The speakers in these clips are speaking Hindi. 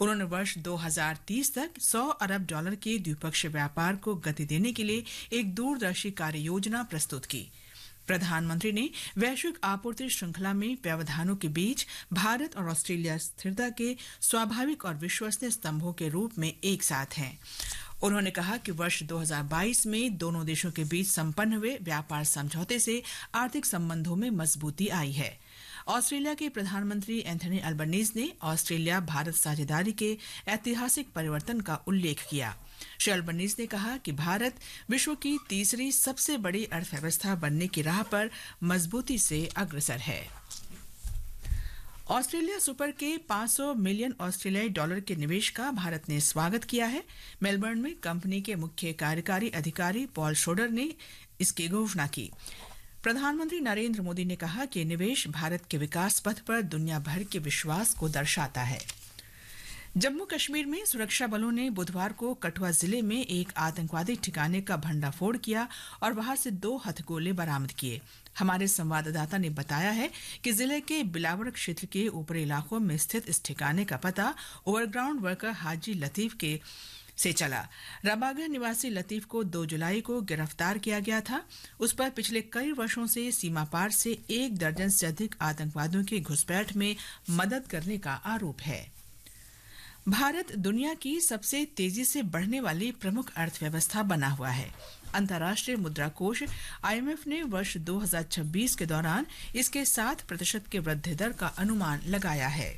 उन्होंने वर्ष 2030 तक $100 अरब के द्विपक्षीय व्यापार को गति देने के लिए एक दूरदर्शी कार्य योजना प्रस्तुत की। प्रधानमंत्री ने वैश्विक आपूर्ति श्रृंखला में व्यवधानों के बीच भारत और ऑस्ट्रेलिया स्थिरता के स्वाभाविक और विश्वसनीय स्तंभों के रूप में एक साथ हैं। उन्होंने कहा कि वर्ष 2022 में दोनों देशों के बीच संपन्न हुए व्यापार समझौते से आर्थिक संबंधों में मजबूती आई है। ऑस्ट्रेलिया के प्रधानमंत्री एंथनी अल्बनीज ने ऑस्ट्रेलिया भारत साझेदारी के ऐतिहासिक परिवर्तन का उल्लेख किया। श्री अल्बनीज ने कहा कि भारत विश्व की तीसरी सबसे बड़ी अर्थव्यवस्था बनने की राह पर मजबूती से अग्रसर है। ऑस्ट्रेलिया सुपर के $500 मिलियन ऑस्ट्रेलियाई डॉलर के निवेश का भारत ने स्वागत किया है। मेलबर्न में कंपनी के मुख्य कार्यकारी अधिकारी पॉल श्रोडर ने इसकी घोषणा की। प्रधानमंत्री नरेंद्र मोदी ने कहा कि निवेश भारत के विकास पथ पर दुनिया भर के विश्वास को दर्शाता है। जम्मू कश्मीर में सुरक्षा बलों ने बुधवार को कठुआ जिले में एक आतंकवादी ठिकाने का भंडाफोड़ किया और वहां से 2 हथगोले बरामद किए। हमारे संवाददाता ने बताया है कि जिले के बिलावर क्षेत्र के ऊपरी इलाकों में स्थित इस ठिकाने का पता ओवरग्राउंड वर्कर हाजी लतीफ के से चला। रबागह निवासी लतीफ को 2 जुलाई को गिरफ्तार किया गया था। उस पर पिछले कई वर्षों से सीमा पार से 1 दर्जन से अधिक आतंकवादियों की घुसपैठ में मदद करने का आरोप है। भारत दुनिया की सबसे तेजी से बढ़ने वाली प्रमुख अर्थव्यवस्था बना हुआ है। अंतर्राष्ट्रीय मुद्रा कोष IMF ने वर्ष 2026 के दौरान इसके 7% के वृद्धि दर का अनुमान लगाया है।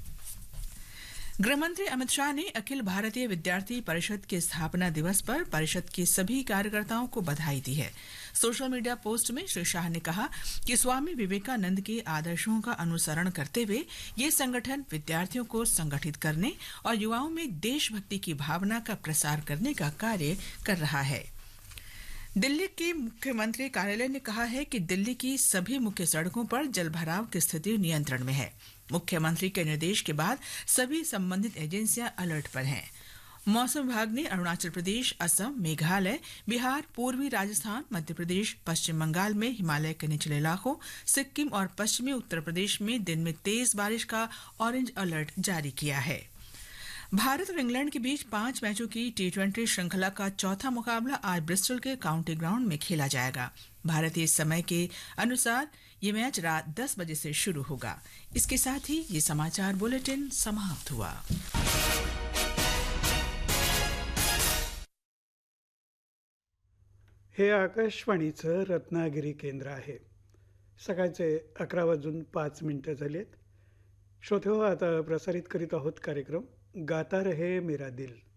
गृहमंत्री अमित शाह ने अखिल भारतीय विद्यार्थी परिषद के स्थापना दिवस पर परिषद के सभी कार्यकर्ताओं को बधाई दी है। सोशल मीडिया पोस्ट में श्री शाह ने कहा कि स्वामी विवेकानंद के आदर्शों का अनुसरण करते हुए ये संगठन विद्यार्थियों को संगठित करने और युवाओं में देशभक्ति की भावना का प्रसार करने का कार्य कर रहा है। दिल्ली के मुख्यमंत्री कार्यालय ने कहा है कि दिल्ली की सभी मुख्य सड़कों पर जलभराव की स्थिति नियंत्रण में है। मुख्यमंत्री के निर्देश के बाद सभी संबंधित एजेंसियां अलर्ट पर हैं। मौसम विभाग ने अरुणाचल प्रदेश, असम, मेघालय, बिहार, पूर्वी राजस्थान, मध्य प्रदेश, पश्चिम बंगाल में हिमालय के निचले इलाकों, सिक्किम और पश्चिमी उत्तर प्रदेश में दिन में तेज बारिश का ऑरेंज अलर्ट जारी किया है। भारत और इंग्लैंड के बीच 5 मैचों की T20 श्रृंखला का चौथा मुकाबला आज ब्रिस्टल के काउंटी ग्राउंड में खेला जाएगा। भारतीय समय के अनुसार ये मैच रात 10 बजे से शुरू होगा। इसके साथ ही ये समाचार बुलेटिन समाप्त हुआ। हे आकाशवाणीचं रत्नागिरी केंद्र आहे। सकाळचे 11:05 झालेत। श्रोते हो, आता प्रसारित करीत आहोत कार्यक्रम गाता रहे मेरा दिल।